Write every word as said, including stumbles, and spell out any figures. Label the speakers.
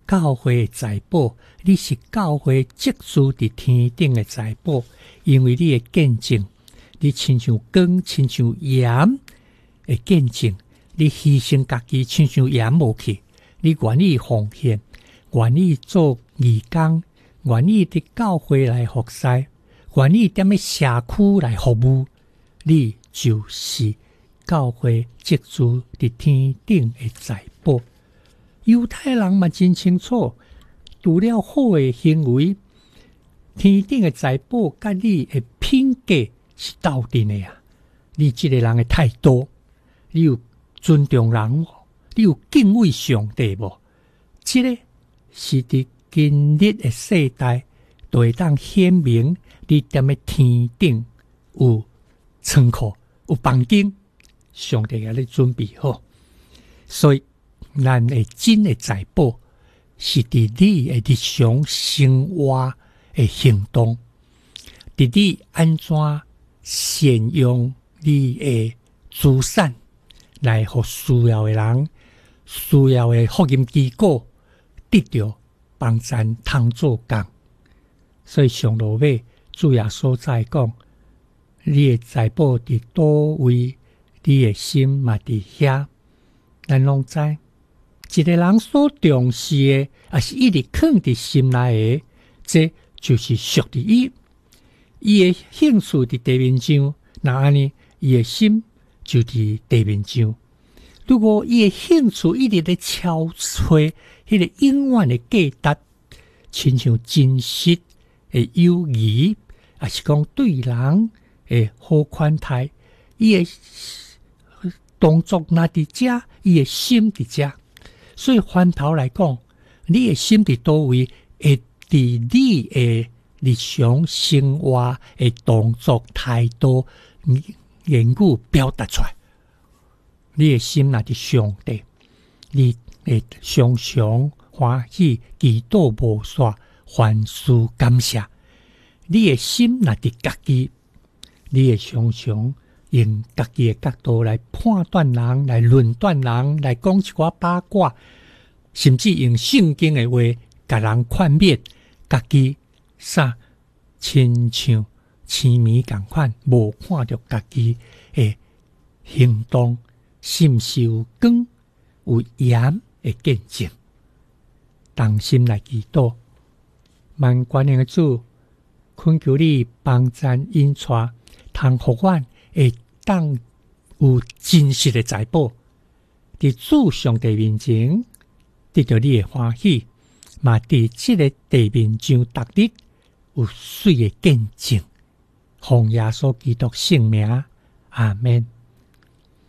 Speaker 1: 教会的财宝，你是教会积住伫天顶的财宝，因为你的见证，你亲像光，亲像盐的见证，你牺牲家己，亲像盐无去，你愿意奉献，愿意做义工，愿意伫教会来服侍，愿意踮咧社区来服务，你就是教会积住伫天顶的财宝。犹太人嘛真清楚，除了好的行为，天顶的财宝甲你的品格是斗阵的啊！你这个人的态度，你有尊重人无？你有敬畏上帝无？这个是伫今日的世代，都会当显明你踮咧天顶有仓库、有房间，上帝给你准备好。所以，咱的真的财宝是伫你的日常生活的行动，伫你安怎善用你的资产来互需要的人、需要的福音机构得到帮咱通做工。所以上落尾主耶稣在讲，你的财宝伫倒位，你的心嘛伫遐。咱拢知，一个人所重视的，也是一直藏伫心内的，这就是属于伊。伊的兴趣伫地面上，那安尼，伊的心就伫地面上。如果伊的兴趣一直咧敲吹，迄个永远的价值，亲像真实的友谊，也是讲对人的好款待，伊的动作若伫遮，伊的心伫遮。所以反头来讲，你的心伫倒位，会伫你的日常生活的动作态度言语表达出来。你的心若伫上帝，你会常常欢喜，祈祷无煞，凡事感谢。你的心若伫家己，你会常常用家己的角度来判断人，来论断人，来讲一寡八卦，甚至用圣经的话甲人劝勉，家己啥亲像青面共款，无看到家己的行动，心是有光有盐的见证。同心来祈祷，万关的主，恳求你帮咱引带，通互阮会当有真实的财宝，伫主上帝面前得到你的欢喜，嘛伫这个地面上达日有水的见证。奉耶稣基督圣名，阿们。